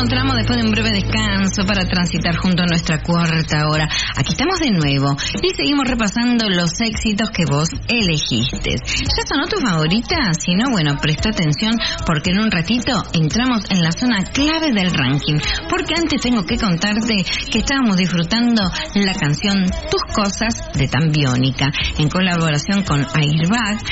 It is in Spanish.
reencontramos después de un breve descanso para transitar junto a nuestra cuarta hora. Aquí estamos de nuevo y seguimos repasando los éxitos que vos elegiste. ¿Ya sonó tu favorita? Si no, bueno, presta atención porque en un ratito entramos en la zona clave del ranking. Porque antes tengo que contarte que estábamos disfrutando la canción Tus Cosas de Tan Biónica en colaboración con Airbag.